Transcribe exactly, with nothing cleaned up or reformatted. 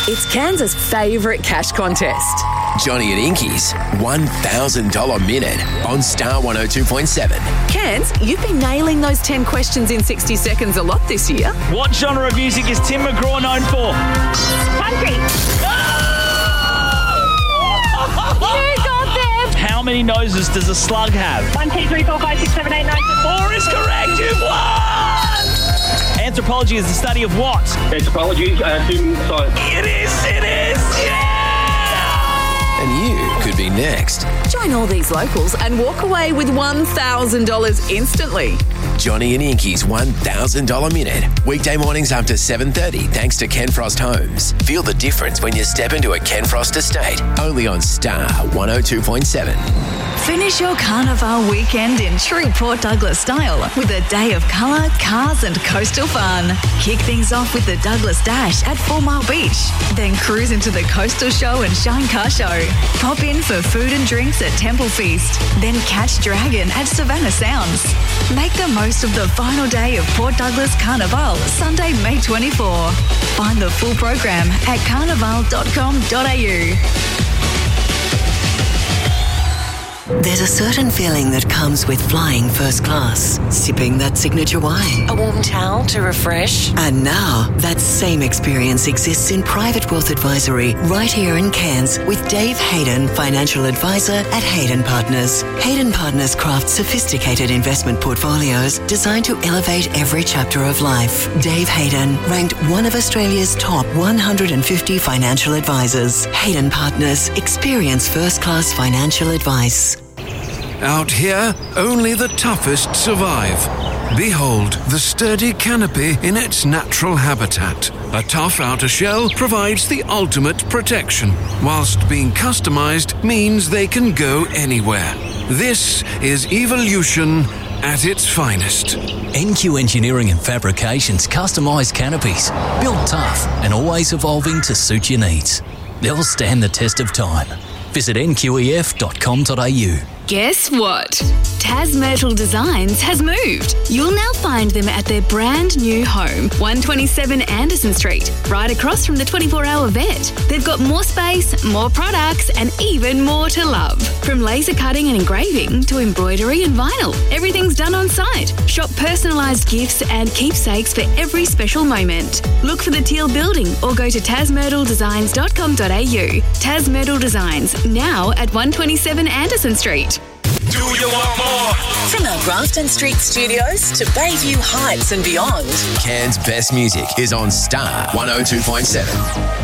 It's Cairns' favourite cash contest. Johnny and Inky's one thousand dollars Minute on Star one oh two point seven. Cairns, you've been nailing those ten questions in sixty seconds a lot this year. What genre of music is Tim McGraw known for? Country. You got them! How many noses does a slug have? One, two, three, four, five, six, seven, eight, nine, ten. Four is correct, you've won! Anthropology is the study of what? Anthropology, uh, human science. It is, it is, yeah! And you could be next. Join all these locals and walk away with one thousand dollars instantly. Johnny and Inky's one thousand dollars Minute. Weekday mornings after seven thirty thanks to Ken Frost Homes. Feel the difference when you step into a Ken Frost estate. Only on Star one oh two point seven. Finish your Carnival weekend in true Port Douglas style with a day of colour, cars and coastal fun. Kick things off with the Douglas Dash at Four Mile Beach. Then cruise into the Coastal Show and Shine Car Show. Pop in for food and drinks at Temple Feast. Then catch Dragon at Savannah Sounds. Make the most of the final day of Port Douglas Carnival, Sunday, May twenty-fourth. Find the full program at carnival dot com dot a u. There's a certain feeling that comes with flying first class, sipping that signature wine. A warm towel to refresh. And now, that same experience exists in private wealth advisory right here in Cairns with Dave Hayden, financial advisor at Hayden Partners. Hayden Partners crafts sophisticated investment portfolios designed to elevate every chapter of life. Dave Hayden, ranked one of Australia's top one hundred fifty financial advisors. Hayden Partners, experience first-class financial advice. Out here, only the toughest survive. Behold the sturdy canopy in its natural habitat. A tough outer shell provides the ultimate protection, whilst being customized means they can go anywhere. This is evolution at its finest. N Q Engineering and Fabrication's customised canopies, built tough and always evolving to suit your needs. They'll stand the test of time. Visit n q e f dot com dot a u. Guess what? Tas Myrtle Designs has moved. You'll now find them at their brand new home, one twenty-seven Anderson Street, right across from the twenty-four hour vet. They've got more space, more products, and even more to love. From laser cutting and engraving to embroidery and vinyl, everything's done on site. Shop personalised gifts and keepsakes for every special moment. Look for the Teal Building or go to tas myrtle designs dot com dot a u. Tas Myrtle Designs, now at one twenty-seven Anderson Street. Do you want more? From our Grafton Street studios to Bayview Heights and beyond. Cairns' best music is on Star one oh two point seven.